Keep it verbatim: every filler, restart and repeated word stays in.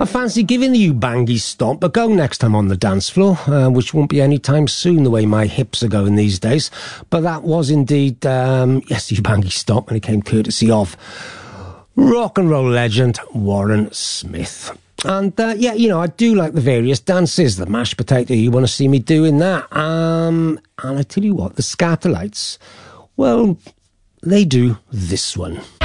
I fancy giving the Ubangi stomp a go next time on the dance floor, uh, which won't be any time soon the way my hips are going these days. But that was indeed, um, yes, the Ubangi stomp, and it came courtesy of rock and roll legend Warren Smith. And, uh, yeah, you know, I do like the various dances. The mashed potato, you want to see me doing that. Um, and I tell you what, the Scatterlights, well, they do this one.